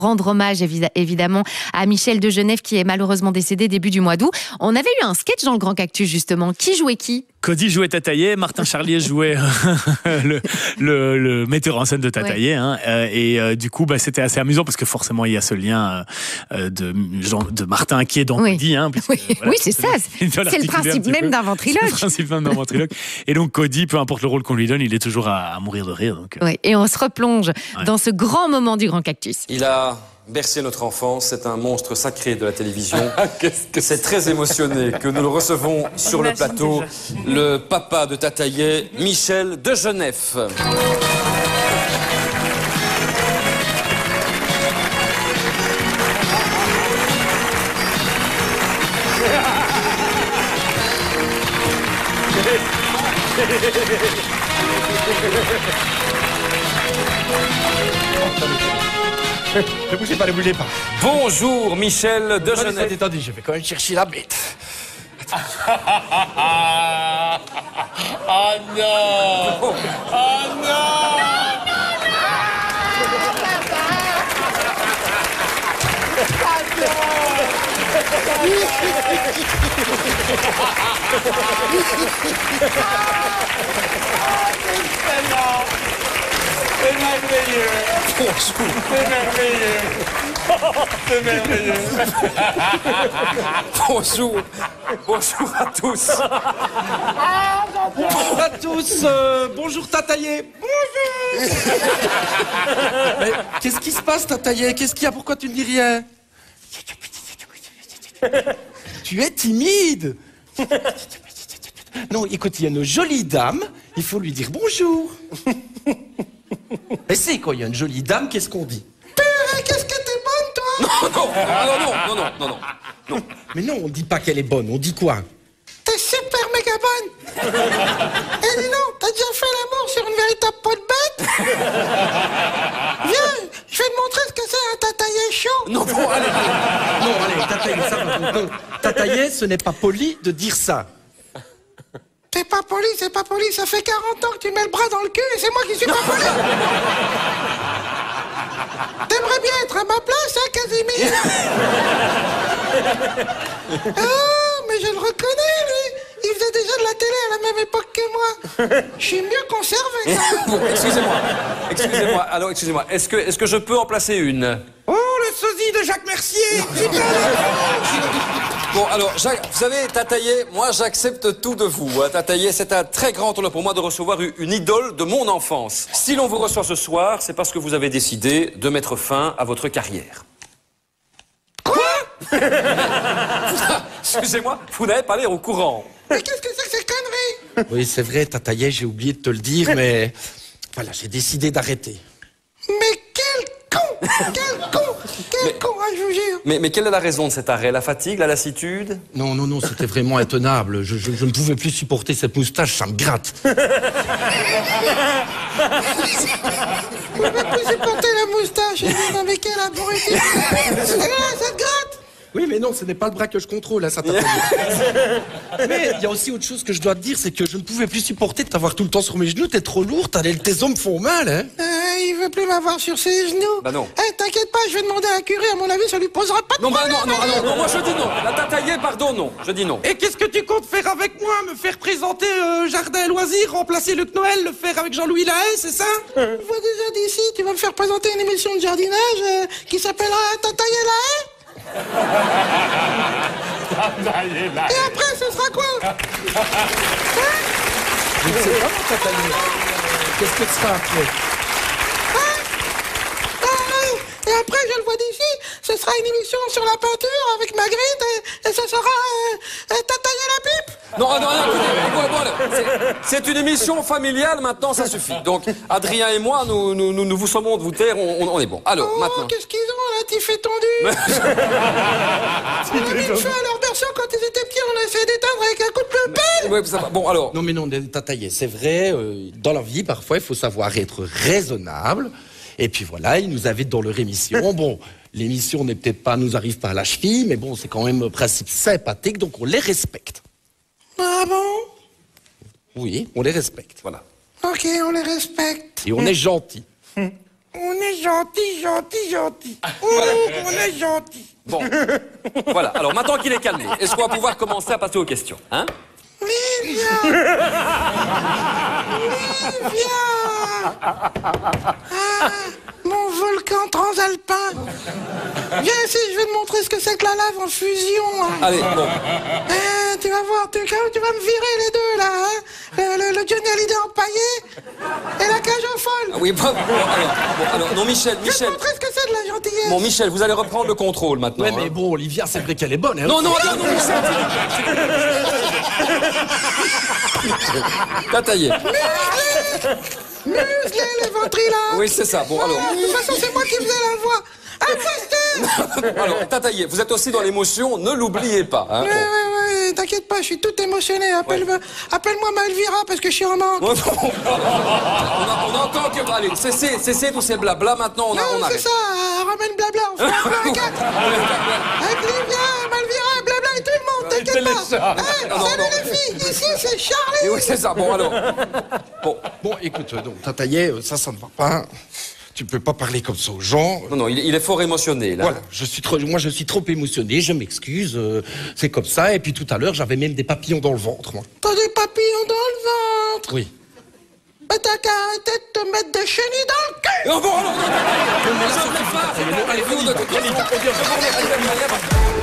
rendre hommage évidemment à Michel de Genève qui est malheureusement décédé début du mois d'août. On avait eu un sketch dans le Grand Cactus justement. Qui jouait qui ? Cody jouait Tataillé, Martin Charlier jouait le metteur en scène de Tataillé. Hein, du coup, c'était assez amusant parce que forcément, il y a ce lien de Martin qui est dans Cody. Hein, oui, c'est ça. C'est le principe même d'un ventriloque. C'est le principe même d'un ventriloque. Et donc, Cody, peu importe le rôle qu'on lui donne, il est toujours à mourir de rire. Donc, oui, et on se replonge dans ce grand moment du Grand Cactus. Il a bercé notre enfance, c'est un monstre sacré de la télévision. C'est très émotionné que nous le recevons sur le plateau, le papa de Tataillé, Michel de Genève. Ne bougez pas, ne bougez pas. Bonjour Michel de Genève. Attendez, je vais quand même chercher la bête. Oh non! Oh non! C'est merveilleux! C'est merveilleux! C'est merveilleux! Bonjour! Bonjour à tous! Bonjour à tous! Bonjour Tataillé! Bonjour! Mais qu'est-ce qui se passe Tataillé? Qu'est-ce qu'il y a? Pourquoi tu ne dis rien? Tu es timide! Non, écoute, il y a une jolie dame, il faut lui dire bonjour. Et c'est quand il y a une jolie dame, qu'est-ce qu'on dit? Purée, qu'est-ce que t'es bonne, toi? Non. Mais non, on dit pas qu'elle est bonne, on dit quoi? T'es super méga bonne. Et dis donc, t'as déjà fait l'amour sur une véritable peau de bête? Viens, je vais te montrer ce que c'est un Tataillé chaud. Non, bon, allez. Non, allez, Tataillé, ça va. Non, Tataillé, ce n'est pas poli de dire ça. C'est pas poli, ça fait 40 ans que tu mets le bras dans le cul et c'est moi qui suis pas poli. T'aimerais bien être à ma place, hein, Casimir? Ah, mais je le reconnais, lui. Il faisait déjà de la télé à la même époque que moi. Je suis mieux conservé, quand même. Bon, excusez-moi. Alors, excusez-moi. Est-ce que je peux en placer une? Oh, le sosie de Jacques Mercier. Bon, alors, Jacques, vous savez, Tataillé, moi, j'accepte tout de vous. Hein. Tataillé, c'est un très grand honneur pour moi de recevoir une idole de mon enfance. Si l'on vous reçoit ce soir, c'est parce que vous avez décidé de mettre fin à votre carrière. Quoi? Excusez-moi, vous n'avez pas l'air au courant. Mais qu'est-ce que c'est que ces conneries? Oui, c'est vrai, Tataillé, j'ai oublié de te le dire, mais... Voilà, j'ai décidé d'arrêter. Mais quel con! Quel con! Quel con, hein, je vous jure! Mais quelle est la raison de cet arrêt? La fatigue, la lassitude? Non, c'était vraiment intenable. Je ne pouvais plus supporter cette moustache, ça me gratte. Je ne pouvais plus supporter la moustache, mais quelle abruti! Ça te gratte! Oui, mais non, ce n'est pas le bras que je contrôle, hein, ça t'a pas dit. Mais il y a aussi autre chose que je dois te dire, c'est que je ne pouvais plus supporter de t'avoir tout le temps sur mes genoux, t'es trop lourd, tes os me font mal, hein. Il veut plus m'avoir sur ses genoux. Bah non. T'inquiète pas, je vais demander à un curé, à mon avis, ça lui posera pas de problème. Non, moi je dis non. La Tataillé, pardon, non. Je dis non. Et qu'est-ce que tu comptes faire avec moi? Me faire présenter Jardin et Loisirs, remplacer Luc Noël, le faire avec Jean-Louis Lahaye, c'est ça? Je vois déjà d'ici, tu vas me faire présenter une émission de jardinage qui s'appellera Tataillé Lahaye? Et après, ce sera quoi? Je ne sais pas, mon Tataillé. Qu'est-ce que ce sera après? Et après, je le vois d'ici, ce sera une émission sur la peinture avec Magritte et ce sera Tataillé la pipe. Non, écoutez, c'est une émission familiale, maintenant ça suffit. Donc, Adrien et moi, nous vous sommons de vous taire, on est bon. Alors, maintenant... qu'est-ce qu'ils ont, là, tifé tendu? On a mis le feu à leur berceau quand ils étaient petits, on a essayé d'éteindre avec un coup de pelle. Ouais, ça va. Bon, alors... Non, mais non, Tataillé, c'est vrai, dans la vie, parfois, il faut savoir être raisonnable. Et puis voilà, ils nous invitent dans leur émission. Bon, l'émission n'est peut-être pas, nous arrive pas à la cheville, mais bon, c'est quand même un principe sympathique, donc on les respecte. Ah bon? Oui, on les respecte. Voilà. Ok, on les respecte. Et on est gentil. On est gentil, gentil, gentil. Oh, on est gentil. Bon, voilà. Alors maintenant qu'il est calmé, est-ce qu'on va pouvoir commencer à passer aux questions, hein? Livia! Livia! Ah, mon volcan transalpin. Viens ici, je vais te montrer ce que c'est que la lave en fusion. Hein. Allez, bon. Tu vas voir, tu vas me virer les deux, là. Hein. Le Johnny Hallyday empaillé et la cage aux folles. Ah oui, bon, alors, non, Michel. Je vais te montrer ce que c'est de la gentillesse. Bon, Michel, vous allez reprendre le contrôle maintenant. Ouais, mais bon, Olivia, c'est vrai qu'elle est bonne. Hein. Non, Michel. Tataillé. Musclé, les ventriloques. Oui, c'est ça. Bon, alors. De toute façon, c'est moi qui faisais la voix. Imposteur. Alors, Tataillé, vous êtes aussi dans l'émotion, ne l'oubliez pas. Hein, Ouais, t'inquiète pas, je suis tout émotionné. Appelle-moi Malvira parce que je suis en manque. on entend que... Allez, cessez tous ces blabla, maintenant on Non, c'est arrête. ça, ramène blabla, on fait un plan à 4. Avec Livia, Malvira, blabla et tout le monde, t'inquiète pas. Salut les filles, ici c'est Charlie. Et oui, c'est ça, bon alors. Bon, écoute, donc, Tataillé, ça ne va pas. Tu peux pas parler comme ça aux gens. Non, il est fort émotionné, là. Voilà, moi je suis trop émotionné, je m'excuse, c'est comme ça. Et puis tout à l'heure, j'avais même des papillons dans le ventre, moi. T'as des papillons dans le ventre? Oui. Mais t'as qu'à arrêter de te mettre des chenilles dans le cul. Non, bon, alors, non, allez,